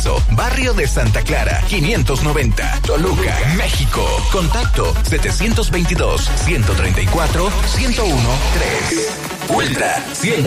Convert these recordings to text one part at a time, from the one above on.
Barrio de Santa Clara, 590, Toluca, México. Contacto 722-134-1013. Ultra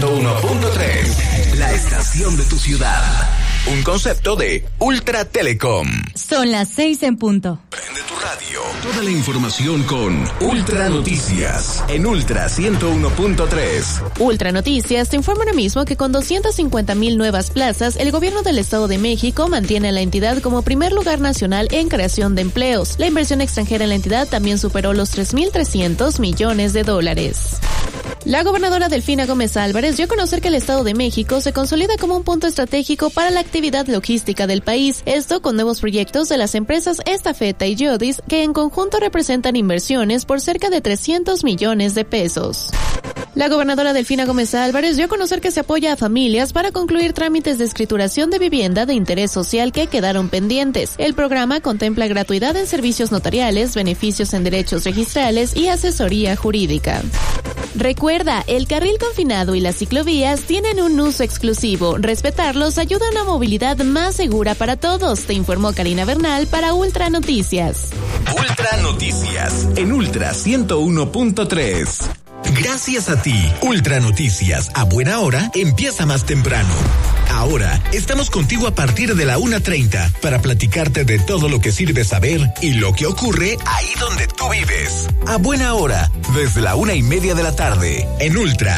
101.3, la estación de tu ciudad. Un concepto de Ultra Telecom. Son las 6 en punto. Prende tu radio. Toda la información con Ultra Noticias en Ultra 101.3. Ultra Noticias te informa ahora mismo que con 250,000 nuevas plazas, el gobierno del Estado de México mantiene a la entidad como primer lugar nacional en creación de empleos. La inversión extranjera en la entidad también superó los 3,300 millones de dólares. La gobernadora Delfina Gómez Álvarez dio a conocer que el Estado de México se consolida como un punto estratégico para la actividad logística del país, esto con nuevos proyectos de las empresas Estafeta y Yodis, que en conjunto representan inversiones por cerca de 300 millones de pesos. La gobernadora Delfina Gómez Álvarez dio a conocer que se apoya a familias para concluir trámites de escrituración de vivienda de interés social que quedaron pendientes. El programa contempla gratuidad en servicios notariales, beneficios en derechos registrales y asesoría jurídica. Recuerda, el carril confinado y las ciclovías tienen un uso exclusivo. Respetarlos ayuda a una movilidad más segura para todos, te informó Karina Bernal para Ultra Noticias. Ultra Noticias en Ultra 101.3. Gracias a ti, Ultra Noticias a buena hora empieza más temprano. Ahora estamos contigo a partir de la 1:30 para platicarte de todo lo que sirve saber y lo que ocurre ahí donde tú vives. A buena hora, desde la 1:30 de la tarde, en Ultra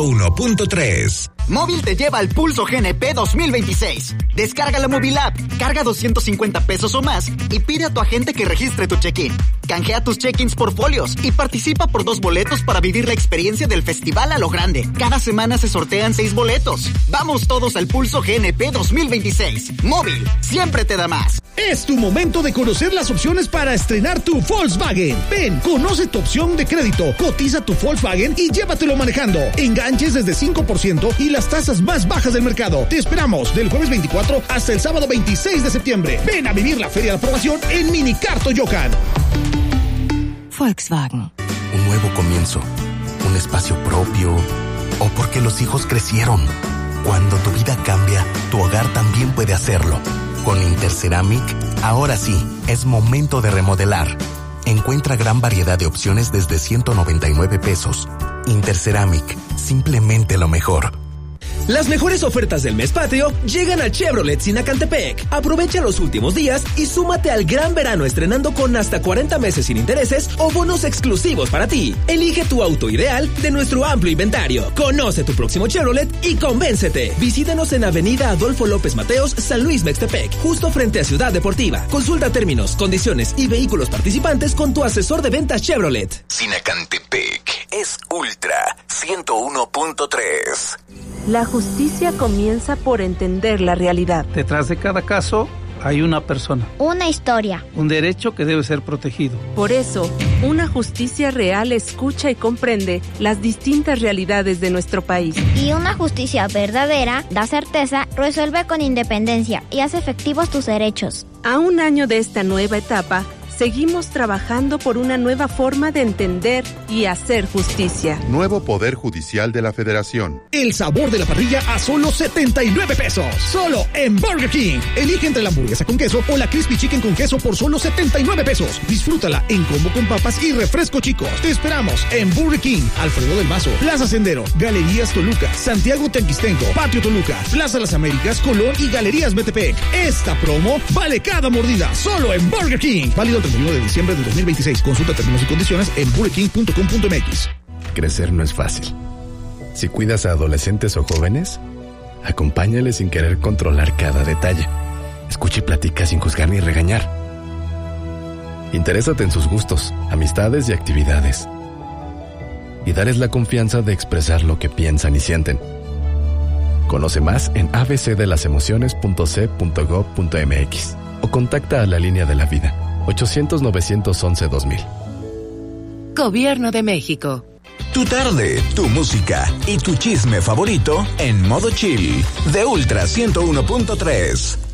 101.3. Móvil te lleva al Pulso GNP 2026. Descarga la Móvil App, carga 250 pesos o más y pide a tu agente que registre tu check-in. Canjea tus check-ins por folios y participa por 2 boletos para vivir la experiencia del festival a lo grande. Cada semana se sortean 6 boletos. Vamos todos al Pulso GNP 2026. Móvil, siempre te da más. Es tu momento de conocer las opciones para estrenar tu Volkswagen. Ven, conoce tu opción de crédito, cotiza tu Volkswagen y llévatelo manejando. Enganches desde 5% y las tasas más bajas del mercado. Te esperamos del jueves 24 hasta el sábado 26 de septiembre. Ven a vivir la Feria de Aprobación en Minicar Toyocan. Volkswagen. Un nuevo comienzo, un espacio propio, o porque los hijos crecieron. Cuando tu vida cambia, tu hogar también puede hacerlo. Con Interceramic, ahora sí, es momento de remodelar. Encuentra gran variedad de opciones desde 199 pesos. Interceramic, simplemente lo mejor. Las mejores ofertas del mes patrio llegan a Chevrolet Sinacantepec. Aprovecha los últimos días y súmate al gran verano estrenando con hasta 40 meses sin intereses o bonos exclusivos para ti. Elige tu auto ideal de nuestro amplio inventario. Conoce tu próximo Chevrolet y convéncete. Visítanos en Avenida Adolfo López Mateos, San Luis Mextepec, justo frente a Ciudad Deportiva. Consulta términos, condiciones y vehículos participantes con tu asesor de ventas Chevrolet. Sinacantepec es Ultra 101.3. La justicia comienza por entender la realidad. Detrás de cada caso hay una persona. Una historia. Un derecho que debe ser protegido. Por eso, una justicia real escucha y comprende las distintas realidades de nuestro país. Y una justicia verdadera da certeza, resuelve con independencia y hace efectivos tus derechos. A un año de esta nueva etapa, seguimos trabajando por una nueva forma de entender y hacer justicia. Nuevo Poder Judicial de la Federación. El sabor de la parrilla a solo 79 pesos. Solo en Burger King. Elige entre la hamburguesa con queso o la Crispy Chicken con queso por solo 79 pesos. Disfrútala en combo con papas y refresco, chicos. Te esperamos en Burger King, Alfredo del Mazo, Plaza Sendero, Galerías Toluca, Santiago Tequistenco, Patio Toluca, Plaza Las Américas, Colón y Galerías Metepec. Esta promo vale cada mordida. Solo en Burger King. Válido 31 de diciembre de 2026. Consulta términos y condiciones en burgerking.com.mx. Crecer no es fácil. Si cuidas a adolescentes o jóvenes, acompáñales sin querer controlar cada detalle. Escucha y platica sin juzgar ni regañar. Interésate en sus gustos, amistades y actividades. Y darles la confianza de expresar lo que piensan y sienten. Conoce más en abcdelasemociones.c.gov.mx o contacta a la Línea de la Vida 800-911-2000. Gobierno de México. Tu tarde, tu música y tu chisme favorito en modo chill de Ultra 101.3.